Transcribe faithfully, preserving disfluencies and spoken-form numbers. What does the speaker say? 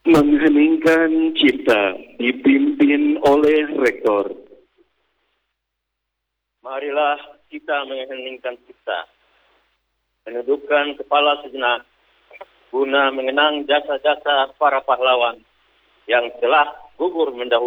Mengheningkan cipta dipimpin oleh Rektor. Marilah kita mengheningkan cipta, menundukkan kepala sejenak, guna mengenang jasa-jasa para pahlawan yang telah gugur mendahului.